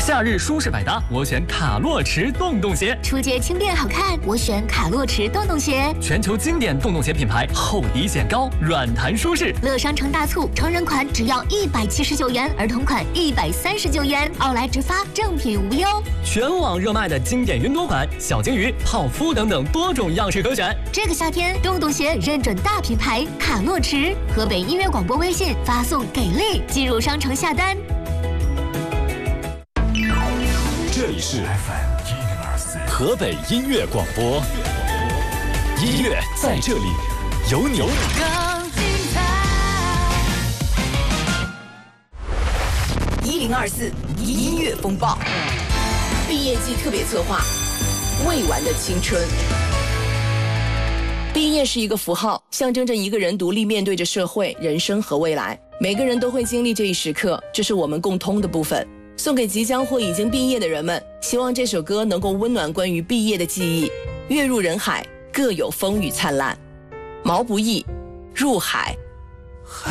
夏日舒适百搭，我选卡洛驰洞洞鞋。 出街轻便好看，我选卡洛驰洞洞鞋。 全球经典洞洞鞋品牌，厚底显高，软弹舒适。 乐商城大促，成人款只要179元，儿童款139元，奥莱直发，正品无忧。 全网热卖的经典云朵款、小金鱼、泡芙等等多种样式可选。 这个夏天，洞洞鞋认准大品牌卡洛驰。河北音乐广播微信发送“给力”进入商城下单。 这里是 FM 河北音乐广播，音乐在这里，有你。 1024音乐风暴，毕业季特别策划，未完的青春。毕业是一个符号，象征着一个人独立面对着社会、人生和未来。每个人都会经历这一时刻，这是我们共通的部分。送给即将或已经毕业的人们，希望这首歌能够温暖关于毕业的记忆。跃入人海，各有风雨灿烂。毛不易，入海。